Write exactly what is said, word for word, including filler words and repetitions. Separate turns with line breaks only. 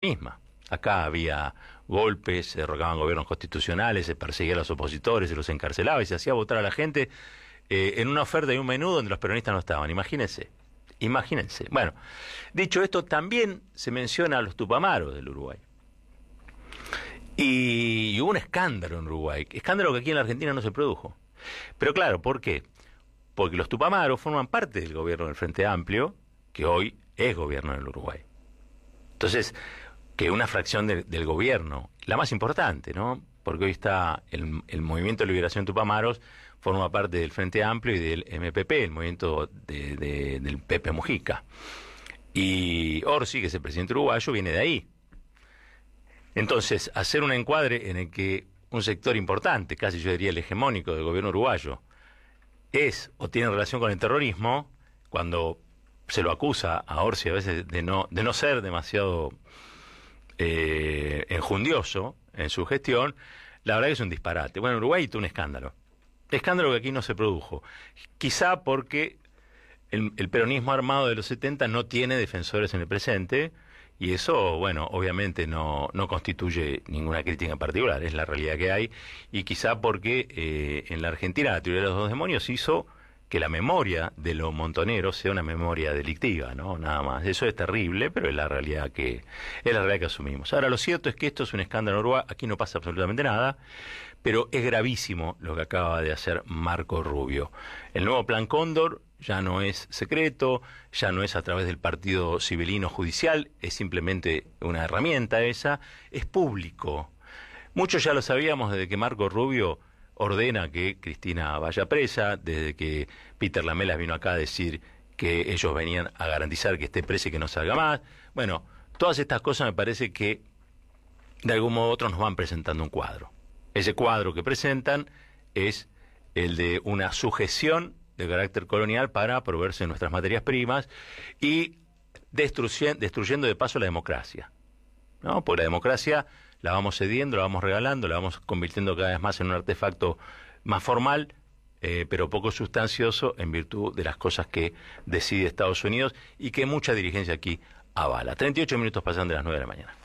misma. Acá había golpes, se derrocaban gobiernos constitucionales, se perseguía a los opositores, se los encarcelaba y se hacía votar a la gente eh, en una oferta y un menú donde los peronistas no estaban. Imagínense, imagínense. Bueno, dicho esto, también se menciona a los tupamaros del Uruguay. Y, y hubo un escándalo en Uruguay, escándalo que aquí en la Argentina no se produjo. Pero claro, ¿por qué? Porque los tupamaros forman parte del gobierno del Frente Amplio, que hoy es gobierno del Uruguay. Entonces, que una fracción de, del gobierno, la más importante, ¿no? Porque hoy está el, el Movimiento de Liberación Tupamaros, forma parte del Frente Amplio y del M P P, el movimiento de, de, del Pepe Mujica. Y Orsi, que es el presidente uruguayo, viene de ahí. Entonces, hacer un encuadre en el que un sector importante, casi yo diría el hegemónico del gobierno uruguayo, es o tiene relación con el terrorismo, cuando se lo acusa a Orsi a veces de no, de no ser demasiado eh, enjundioso en su gestión, la verdad que es un disparate. Bueno, en Uruguay tuvo un escándalo. Escándalo que aquí no se produjo. Quizá porque el, el peronismo armado de los setenta no tiene defensores en el presente, y eso, bueno, obviamente no, no constituye ninguna crítica en particular, es la realidad que hay, y quizá porque eh, en la Argentina la teoría de los dos demonios hizo que la memoria de los montoneros sea una memoria delictiva, ¿no? Nada más. Eso es terrible, pero es la realidad que es la realidad que asumimos. Ahora, lo cierto es que esto es un escándalo uruguayo, aquí no pasa absolutamente nada, pero es gravísimo lo que acaba de hacer Marco Rubio. El nuevo Plan Cóndor ya no es secreto, ya no es a través del partido civilino judicial, es simplemente una herramienta esa, es público. Muchos ya lo sabíamos desde que Marco Rubio ordena que Cristina vaya presa, desde que Peter Lamelas vino acá a decir que ellos venían a garantizar que esté presa y que no salga más. Bueno, todas estas cosas me parece que de algún modo u otro nos van presentando un cuadro. Ese cuadro que presentan es el de una sujeción de carácter colonial para proveerse de nuestras materias primas y destruyen, destruyendo de paso la democracia, ¿no? Porque la democracia la vamos cediendo, la vamos regalando, la vamos convirtiendo cada vez más en un artefacto más formal, eh, pero poco sustancioso en virtud de las cosas que decide Estados Unidos y que mucha dirigencia aquí avala. treinta y ocho minutos pasan de las nueve de la mañana.